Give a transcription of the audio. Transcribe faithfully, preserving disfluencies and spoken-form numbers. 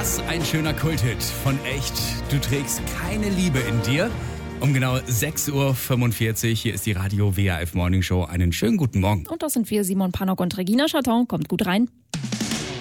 Was ein schöner Kulthit von Echt. Du trägst keine Liebe in dir. Um genau sechs Uhr fünfundvierzig, hier ist die Radio W R F Morning Show. Einen schönen guten Morgen. Und das sind wir, Simon Pannock und Regina Chaton. Kommt gut rein.